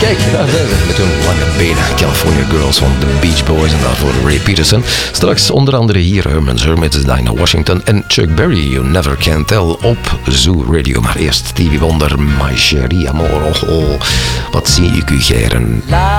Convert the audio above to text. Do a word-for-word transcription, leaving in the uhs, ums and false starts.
Kijk, daar zijn ze met hun lange benen. California Girls van The Beach Boys en daarvoor Ray Peterson. Straks onder andere hier Herman's Hermits, Dinah Washington en Chuck Berry, You Never Can Tell op Zoo Radio. Maar eerst Stevie Wonder, My Cherie Amor. Oh, oh, wat zie ik u geren.